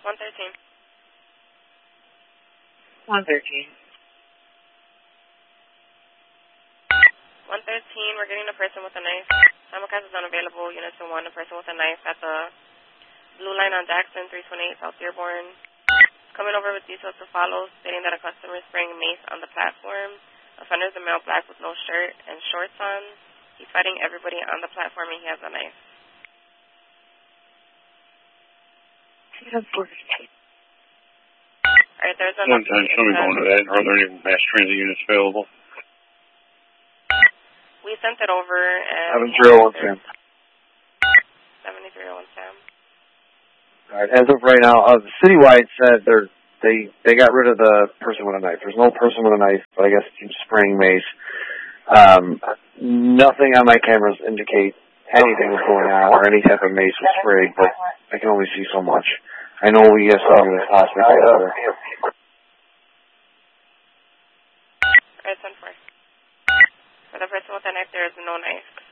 113. 113. 113, we're getting a person with a knife. Simulcast is unavailable. Unit 2-1, a person with a knife at the blue line on Jackson, 328 South Dearborn. Coming over with details to follow, stating that a customer is spraying mace on the platform. Offender is a male black with no shirt and shorts on. He's fighting everybody on the platform and he has a knife. Alright, there's another... 110, show me going to that. Are there any mass transit units available? We sent it over and... 701 Sam. 7301 Sam. Alright, as of right now, the citywide said they got rid of the person with a knife. There's no person with a knife, but I guess he's spraying mace. Nothing on my cameras indicate anything was going on or any type of mace was sprayed, but I can only see so much. I know we saw this hospital. Alright, 10-4. For the person with the knife, there is no knife.